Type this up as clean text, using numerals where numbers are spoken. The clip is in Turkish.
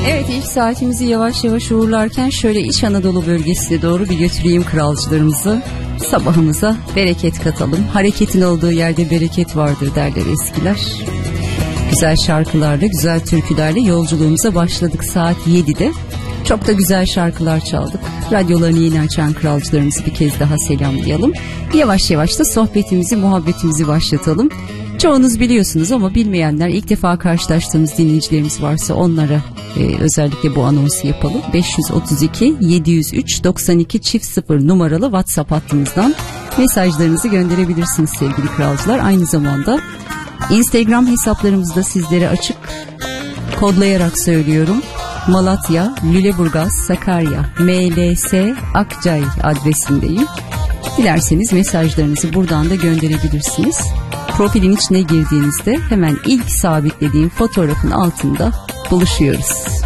Evet, ilk saatimizi yavaş yavaş uğurlarken şöyle İç Anadolu bölgesine doğru bir götüreyim kralcılarımızı. Sabahımıza bereket katalım. Hareketin olduğu yerde bereket vardır derler eskiler. Güzel şarkılarla, güzel türkülerle yolculuğumuza başladık saat 7'de. Çok da güzel şarkılar çaldık. Radyolarını yeni açan kralcılarımızı bir kez daha selamlayalım. Yavaş yavaş da sohbetimizi, muhabbetimizi başlatalım. Çoğunuz biliyorsunuz ama bilmeyenler, ilk defa karşılaştığımız dinleyicilerimiz varsa onlara özellikle bu anonsu yapalım. 532 703 92 0 numaralı WhatsApp hattımızdan mesajlarınızı gönderebilirsiniz sevgili kralcılar. Aynı zamanda Instagram hesaplarımızda sizlere açık, kodlayarak söylüyorum. Malatya, Lüleburgaz, Sakarya, MLS, Akçay adresindeyim. Dilerseniz mesajlarınızı buradan da gönderebilirsiniz. Profilin içine girdiğinizde hemen ilk sabitlediğim fotoğrafın altında buluşuyoruz.